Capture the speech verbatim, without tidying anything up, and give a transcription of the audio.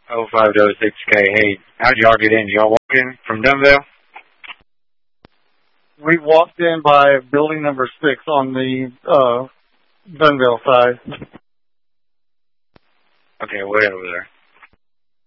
oh five oh six K. Hey, how'd y'all get in? Y'all walk in from Dunvale? We walked in by building number six on the uh, Dunvale side. Okay, way over there.